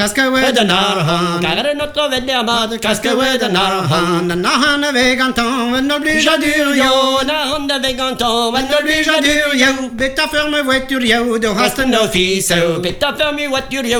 Kaske we de narhan, Kagare notre veddermad, kaske we de narhan, nahan vegantan, wenn blir jadur yo, na hon de vegantan, wenn blir jadur yo, beta ferme voiture yo, du hast en office, Beta fermi voiture yo.